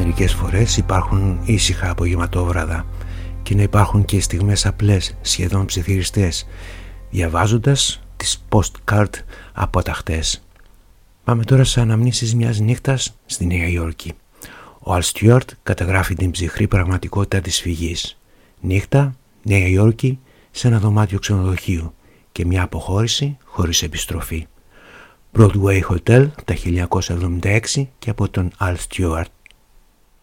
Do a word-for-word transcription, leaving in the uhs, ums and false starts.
μερικές φορές υπάρχουν ήσυχα απογευματόβραδα και να υπάρχουν και στιγμές απλές, σχεδόν ψιθυριστές, διαβάζοντας τις postcard από τα χτες. Πάμε τώρα στις αναμνήσεις μιας νύχτας στη Νέα Υόρκη. Ο Αλ Στιούαρτ καταγράφει την ψυχρή πραγματικότητα της φυγής. Νύχτα, Νέα Υόρκη, σε ένα δωμάτιο ξενοδοχείου και μια αποχώρηση χωρίς επιστροφή. Broadway Hotel, τα χίλια εννιακόσια εβδομήντα έξι και από τον Αλ Στιούαρτ.